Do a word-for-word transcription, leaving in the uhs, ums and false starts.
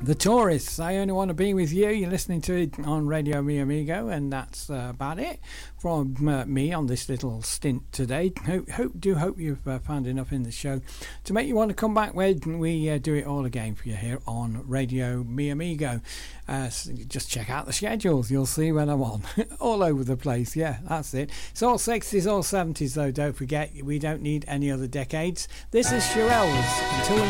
The Tourists, I Only Want to Be With You. You're listening to it on Radio Mi Amigo, and that's uh, about it from uh, me on this little stint today. Hope, hope do hope you've uh, found enough in the show to make you want to come back when we uh, do it all again for you here on Radio Mi Amigo. Uh, so just check out the schedules, you'll see when I'm on. All over the place, yeah, that's it. It's all sixties, all seventies though, don't forget, we don't need any other decades. This is Shirelles. Until we